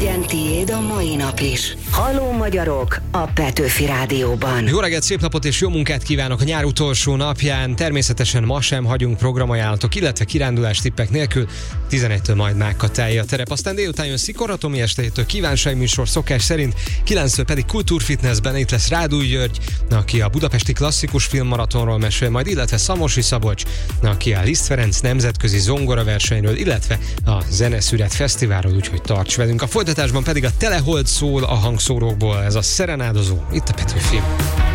Legyen tiéd a mai nap is. Halló magyarok a Petőfi Rádióban. Jó reggelt, szép napot és jó munkát kívánok a nyár utolsó napján. Természetesen ma sem hagyunk programajánlatok, illetve kirándulás tippek nélkül. 11-től majd Mákkatálja a terep. Aztán délután jön Szikora Tomi, estétől kívánság műsor szokás szerint, 9-től pedig Kultúrfitnessben itt lesz Rádúj György, aki a budapesti klasszikus filmmaratonról mesél majd, illetve Szamosi Szabolcs, aki a Liszt Ferenc nemzetközi zongoraversenyről, illetve a Zeneszület Fesztiválról, úgyhogy tarts velünk. A folytatásban pedig a Telehold szól a hangszórókból, ez a szerenádozó, itt a Petőfi.